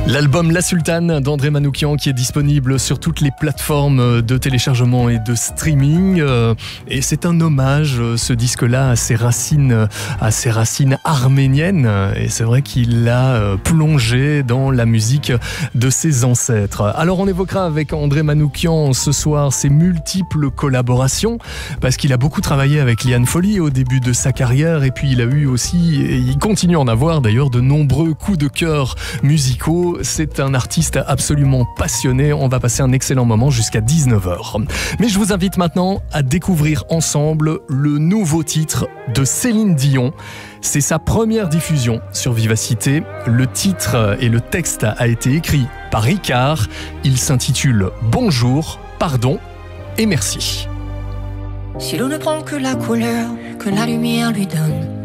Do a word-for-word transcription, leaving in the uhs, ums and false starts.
L'album La Sultane d'André Manoukian qui est disponible sur toutes les plateformes de téléchargement et de streaming. Et c'est un hommage, ce disque-là, à ses racines, à ses racines arméniennes. Et c'est vrai qu'il a plongé dans la musique de ses ancêtres. Alors on évoquera avec André Manoukian ce soir ses multiples collaborations, parce qu'il a beaucoup travaillé avec Liane Folly au début de sa carrière. Et puis il a eu aussi, et il continue à en avoir d'ailleurs, de nombreux coups de cœur musicaux. C'est un artiste absolument passionné. On va passer un excellent moment jusqu'à dix-neuf heures. Mais je vous invite maintenant à découvrir ensemble le nouveau titre de Céline Dion. C'est sa première diffusion sur Vivacité. Le titre et le texte a été écrit par Ricard. Il s'intitule « Bonjour, pardon et merci ». Si l'eau ne prend que la couleur que la lumière lui donne,